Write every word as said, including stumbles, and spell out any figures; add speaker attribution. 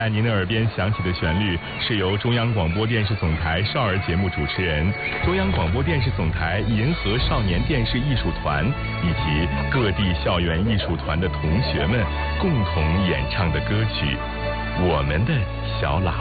Speaker 1: 在您的耳边响起的旋律，是由中央广播电视总台少儿节目主持人、中央广播电视总台银河少年电视艺术团以及各地校园艺术团的同学们共同演唱的歌曲《我们的小喇叭》。